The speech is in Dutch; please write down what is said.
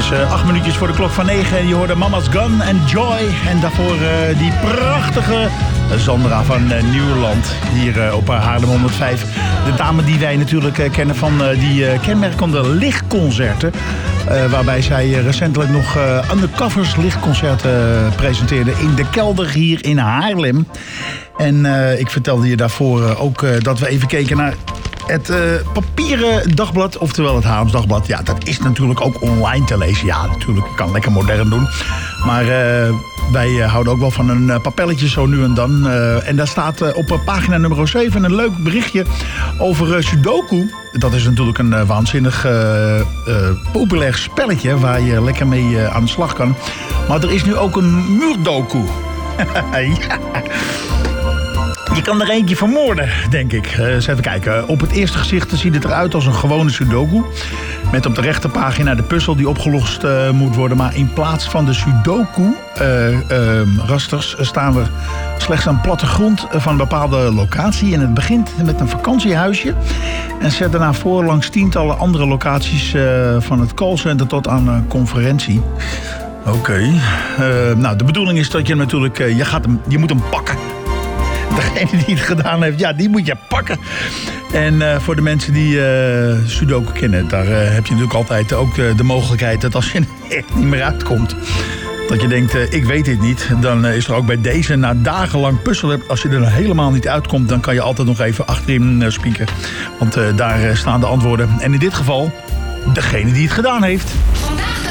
is 8 minuutjes voor de klok van 9. Je hoorde Mama's Gun en Joy. En daarvoor die prachtige Sandra van Nieuwland hier op Haarlem 105. De dame die wij natuurlijk kennen van die kenmerkende lichtconcerten. Waarbij zij recentelijk nog undercovers lichtconcerten presenteerde in de kelder hier in Haarlem. En ik vertelde je daarvoor ook dat we even keken naar het papieren dagblad, oftewel het Haarlems Dagblad. Ja, dat is natuurlijk ook online te lezen. Ja, natuurlijk, ik kan lekker modern doen. Maar wij houden ook wel van een papelletje zo nu en dan. En daar staat op pagina nummer 7 een leuk berichtje over Sudoku. Dat is natuurlijk een waanzinnig populair spelletje waar je lekker mee aan de slag kan. Maar er is nu ook een muurdoku. Ja. Je kan er eentje vermoorden, denk ik. Eens even kijken. Op het eerste gezicht ziet het eruit als een gewone Sudoku. Met op de rechterpagina de puzzel die opgelost moet worden. Maar in plaats van de Sudoku-rasters staan er slechts een plattegrond van een bepaalde locatie. En het begint met een vakantiehuisje. En zet daarna voor langs tientallen andere locaties van het callcenter tot aan een conferentie. Oké. Nou, de bedoeling is dat je natuurlijk... je moet hem pakken. Degene die het gedaan heeft, ja, die moet je pakken. En voor de mensen die Sudoku kennen, daar heb je natuurlijk altijd ook de mogelijkheid dat als je er echt niet meer uitkomt, dat je denkt, ik weet dit niet. Dan is er ook bij deze, na dagenlang puzzelen, als je er helemaal niet uitkomt, dan kan je altijd nog even achterin spieken. Want daar staan de antwoorden. En in dit geval, degene die het gedaan heeft. Vandaag